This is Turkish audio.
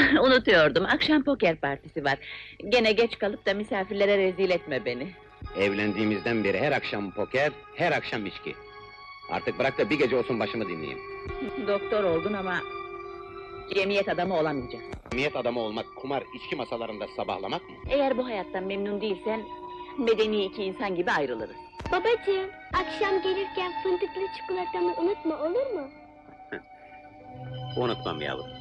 Unutuyordum, akşam poker partisi var. Gene geç kalıp da misafirlere rezil etme beni. Evlendiğimizden beri her akşam poker, her akşam içki. Artık bırak da bir gece olsun başımı dinleyeyim. Doktor oldun ama... cemiyet adamı olamayacaksın. Cemiyet adamı olmak, kumar, içki masalarında sabahlamak mı? Eğer bu hayattan memnun değilsen... medeni iki insan gibi ayrılırız. Babacığım, akşam gelirken fındıklı çikolatamı unutma, olur mu? Unutmam yavrum.